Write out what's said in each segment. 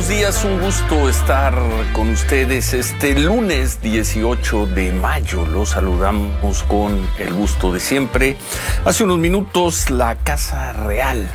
buenos días, un gusto estar con ustedes este lunes 18 de mayo. Los saludamos con el gusto de siempre. Hace unos minutos la Casa Real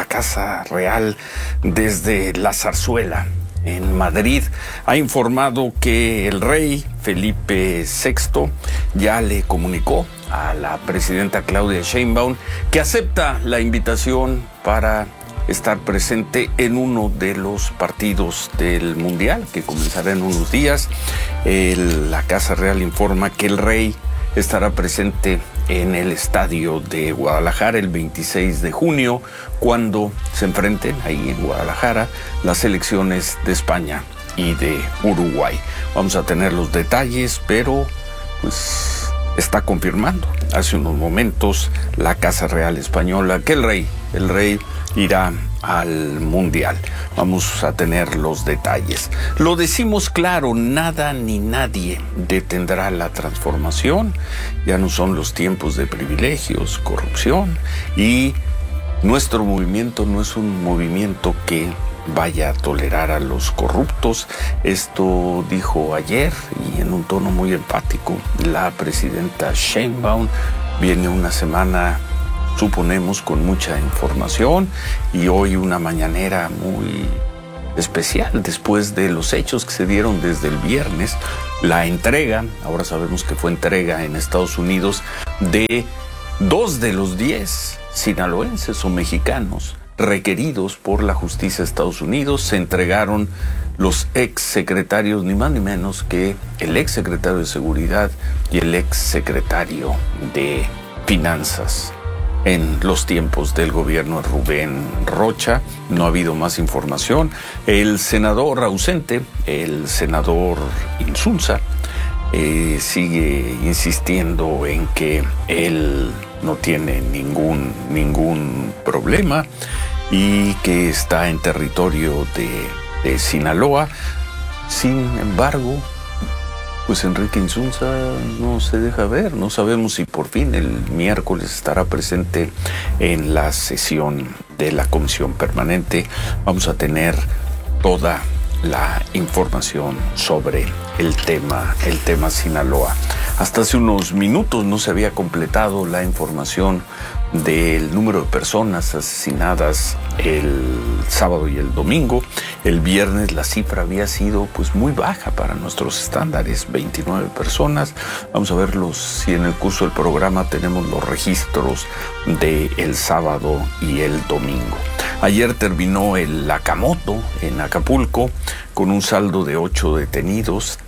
desde la Zarzuela en Madrid ha informado que el rey Felipe VI ya le comunicó a la presidenta Claudia Sheinbaum que acepta la invitación para estar presente en uno de los partidos del Mundial que comenzará en unos días. La Casa Real informa que el rey estará presente en el estadio de Guadalajara el 26 de junio, cuando se enfrenten ahí en Guadalajara las selecciones de España y de Uruguay. Vamos a tener los detalles, pero pues está confirmando hace unos momentos la Casa Real Española que el rey irá al Mundial. Vamos a tener los detalles. Lo decimos claro, nada ni nadie detendrá la transformación. Ya no son los tiempos de privilegios, corrupción, y nuestro movimiento no es un movimiento que vaya a tolerar a los corruptos. Esto dijo ayer y en un tono muy empático la presidenta Sheinbaum. Viene una semana, suponemos, con mucha información, y hoy una mañanera muy especial después de los hechos que se dieron desde el viernes. La entrega, ahora sabemos que fue entrega en Estados Unidos, de 2 de los 10 sinaloenses o mexicanos requeridos por la justicia de Estados Unidos. Se entregaron los exsecretarios, ni más ni menos que el exsecretario de Seguridad y el exsecretario de Finanzas en los tiempos del gobierno de Rubén Rocha. No ha habido más información. El senador ausente, el senador Insulza, sigue insistiendo en que él no tiene ningún problema y que está en territorio de Sinaloa. Sin embargo, pues Enrique Insulza no se deja ver. No sabemos si por fin el miércoles estará presente en la sesión de la Comisión Permanente. Vamos a tener toda la información sobre el tema Sinaloa. Hasta hace unos minutos no se había completado la información del número de personas asesinadas el sábado y el domingo. El viernes la cifra había sido pues muy baja para nuestros estándares, 29 personas. Vamos a verlos si en el curso del programa tenemos los registros del sábado y el domingo. Ayer terminó el Akamoto en Acapulco con un saldo de 8 detenidos,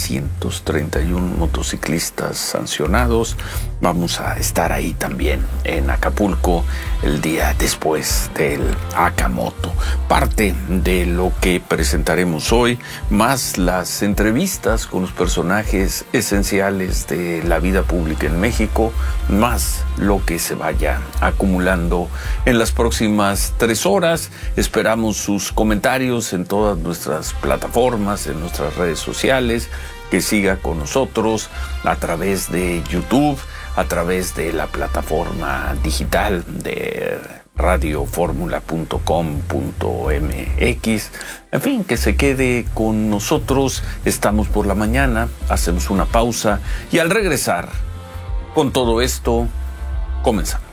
331 motociclistas sancionados. Vamos a estar ahí también en Acapulco el día después del Akamoto. Parte de lo que presentaremos hoy, más las entrevistas con los personajes esenciales de la vida pública en México, más lo que se vaya acumulando en las próximas 3 horas. Esperamos sus comentarios en todas nuestras plataformas, en nuestras redes sociales, que siga con nosotros a través de YouTube, a través de la plataforma digital de radioformula.com.mx. En fin, que se quede con nosotros. Estamos por la mañana, hacemos una pausa y al regresar con todo esto, comenzamos.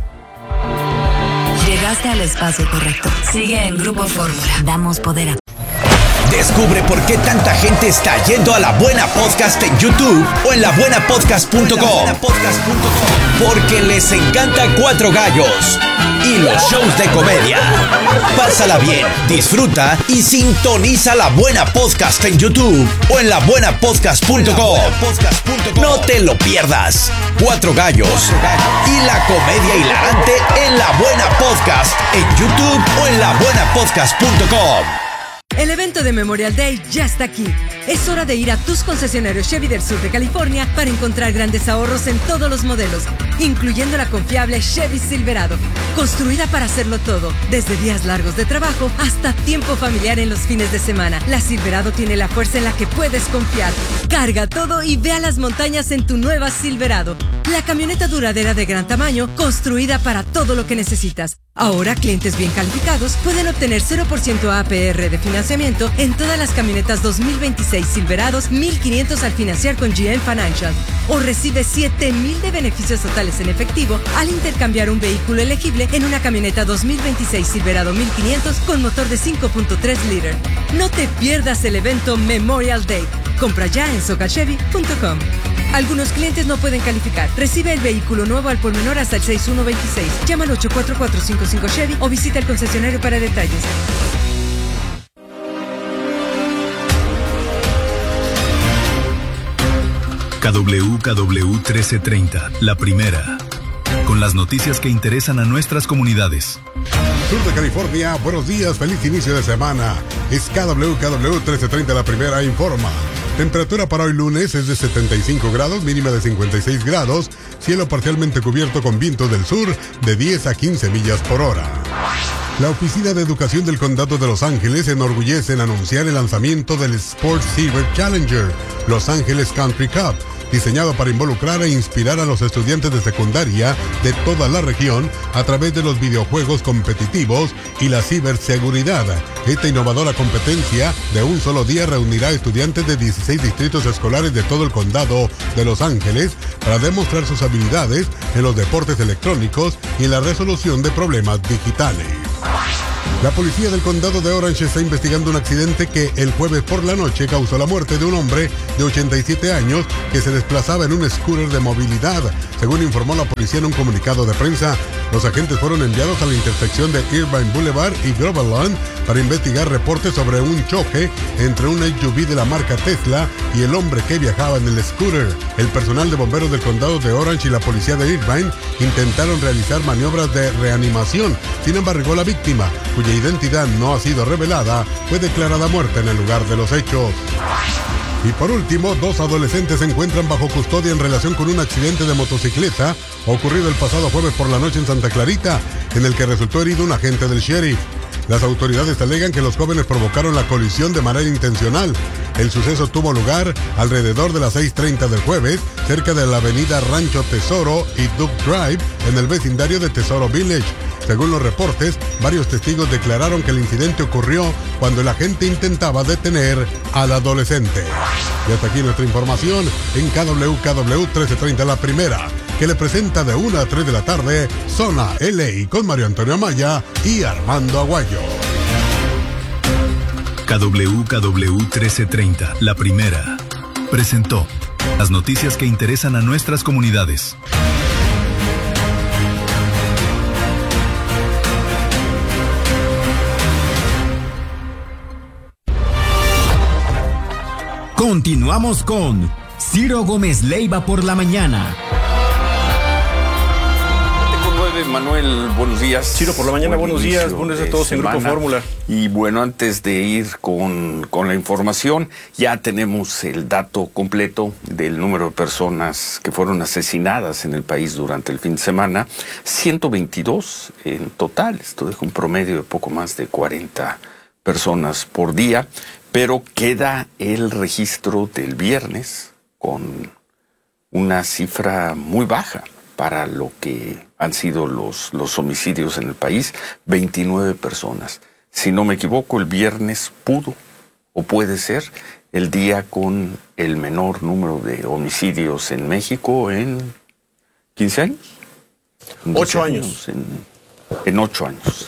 Llegaste al espacio correcto. Sigue en Grupo Fórmula. Damos poder a... Descubre por qué tanta gente está yendo a La Buena Podcast en YouTube o en labuenapodcast.com. Porque les encanta Cuatro Gallos y los shows de comedia. Pásala bien, disfruta y sintoniza La Buena Podcast en YouTube o en labuenapodcast.com. No te lo pierdas. Cuatro Gallos y la comedia hilarante en La Buena Podcast en YouTube o en labuenapodcast.com. El evento de Memorial Day ya está aquí. Es hora de ir a tus concesionarios Chevy del sur de California para encontrar grandes ahorros en todos los modelos, incluyendo la confiable Chevy Silverado, construida para hacerlo todo, desde días largos de trabajo hasta tiempo familiar en los fines de semana. La Silverado tiene la fuerza en la que puedes confiar. Carga todo y ve a las montañas en tu nueva Silverado, la camioneta duradera de gran tamaño, construida para todo lo que necesitas. Ahora, clientes bien calificados pueden obtener 0% APR de financiamiento en todas las camionetas 2026 Silverados 1500 al financiar con GM Financial. O recibe $7,000 de beneficios totales en efectivo al intercambiar un vehículo elegible en una camioneta 2026 Silverado 1500 con motor de 5.3 litros. No te pierdas el evento Memorial Day. Compra ya en socalchevy.com. Algunos clientes no pueden calificar. Recibe el vehículo nuevo al por menor hasta el 6126. Llama al 84455 Chevy o visita el concesionario para detalles. KWKW 1330, la primera. Con las noticias que interesan a nuestras comunidades. Sur de California, buenos días, feliz inicio de semana. Es KWKW 1330, la primera informa. Temperatura para hoy lunes es de 75 grados, mínima de 56 grados, cielo parcialmente cubierto con vientos del sur de 10 a 15 millas por hora. La Oficina de Educación del Condado de Los Ángeles se enorgullece en anunciar el lanzamiento del Sports Silver Challenger, Los Ángeles Country Cup, diseñado para involucrar e inspirar a los estudiantes de secundaria de toda la región a través de los videojuegos competitivos y la ciberseguridad. Esta innovadora competencia de un solo día reunirá estudiantes de 16 distritos escolares de todo el condado de Los Ángeles para demostrar sus habilidades en los deportes electrónicos y en la resolución de problemas digitales. La policía del condado de Orange está investigando un accidente que el jueves por la noche causó la muerte de un hombre de 87 años que se desplazaba en un scooter de movilidad. Según informó la policía en un comunicado de prensa, los agentes fueron enviados a la intersección de Irvine Boulevard y Groveland para investigar reportes sobre un choque entre un SUV de la marca Tesla y el hombre que viajaba en el scooter. El personal de bomberos del condado de Orange y la policía de Irvine intentaron realizar maniobras de reanimación. Sin embargo, la víctima, cuya identidad no ha sido revelada, fue declarada muerta en el lugar de los hechos. Y por último, 2 adolescentes se encuentran bajo custodia en relación con un accidente de motocicleta ocurrido el pasado jueves por la noche en Santa Clarita, en el que resultó herido un agente del sheriff. Las autoridades alegan que los jóvenes provocaron la colisión de manera intencional. El suceso tuvo lugar alrededor de las 6:30 del jueves, cerca de la avenida Rancho Tesoro y Duke Drive, en el vecindario de Tesoro Village. Según los reportes, varios testigos declararon que el incidente ocurrió cuando el agente intentaba detener al adolescente. Y hasta aquí nuestra información en KWKW 1330, la primera, que le presenta de 1 a 3 de la tarde, Zona LA con Mario Antonio Amaya y Armando Aguayo. KWKW 1330, la primera, presentó las noticias que interesan a nuestras comunidades. Continuamos con Ciro Gómez Leiva por la mañana. Manuel, buenos días. Ciro, por la mañana, buenos días a todos en Grupo Fórmula. Y bueno, antes de ir con la información, ya tenemos el dato completo del número de personas que fueron asesinadas en el país durante el fin de semana. 122 en total, esto deja un promedio de poco más de 40 personas por día, pero queda el registro del viernes con una cifra muy baja para lo que han sido los homicidios en el país, 29 personas. Si no me equivoco, el viernes pudo o puede ser el día con el menor número de homicidios en México en 15 años. 8 años. En 8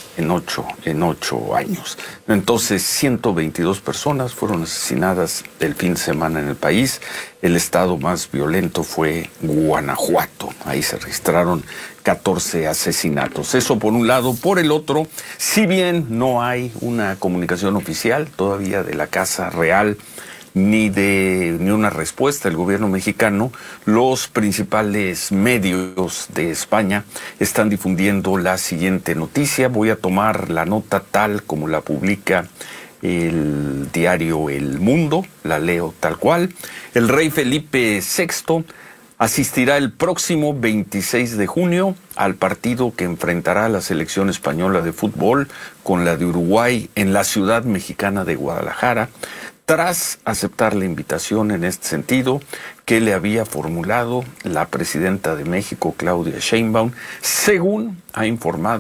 años. Entonces, 122 personas fueron asesinadas el fin de semana en el país. El estado más violento fue Guanajuato. Ahí se registraron 14 asesinatos. Eso por un lado. Por el otro, si bien no hay una comunicación oficial todavía de la Casa Real, ni una respuesta del gobierno mexicano, los principales medios de España están difundiendo la siguiente noticia. Voy a tomar la nota tal como la publica el diario El Mundo, la leo tal cual. El rey Felipe VI asistirá el próximo 26 de junio al partido que enfrentará a la selección española de fútbol con la de Uruguay en la ciudad mexicana de Guadalajara, tras aceptar la invitación en este sentido que le había formulado la presidenta de México, Claudia Sheinbaum, según ha informado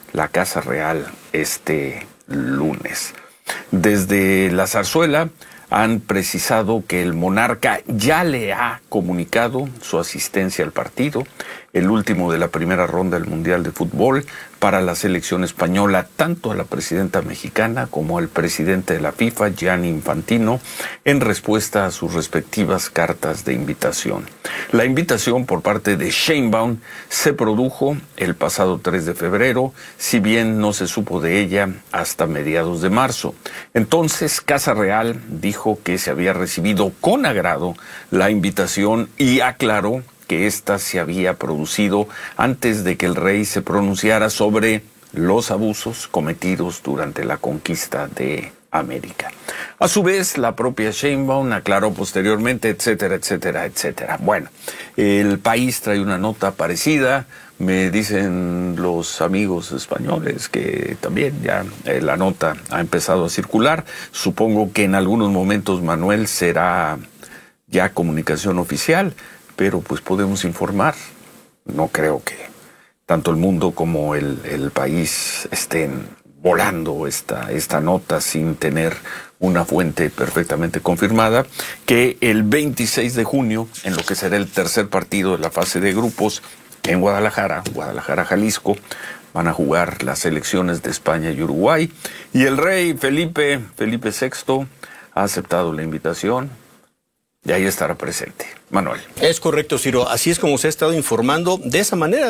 la Casa Real este lunes. Desde la zarzuela han precisado que el monarca ya le ha comunicado su asistencia al partido, el último de la primera ronda del Mundial de Fútbol, para la selección española, tanto a la presidenta mexicana como al presidente de la FIFA, Gianni Infantino, en respuesta a sus respectivas cartas de invitación. La invitación por parte de Sheinbaum se produjo el pasado 3 de febrero, si bien no se supo de ella hasta mediados de marzo. Entonces, Casa Real dijo que se había recibido con agrado la invitación y aclaró que ésta se había producido antes de que el rey se pronunciara sobre los abusos cometidos durante la conquista de América. A su vez, la propia Sheinbaum aclaró posteriormente, etcétera, etcétera, etcétera. Bueno, El País trae una nota parecida. Me dicen los amigos españoles que también ya la nota ha empezado a circular. Supongo que en algunos momentos, Manuel, será ya comunicación oficial, pero pues podemos informar. No creo que tanto el Mundo como el País estén volando esta nota sin tener una fuente perfectamente confirmada, que el 26 de junio, en lo que será el tercer partido de la fase de grupos, en Guadalajara, Jalisco, van a jugar las selecciones de España y Uruguay, y el rey Felipe VI ha aceptado la invitación. Y ahí estará presente. Manuel. Es correcto, Ciro. Así es como se ha estado informando de esa manera.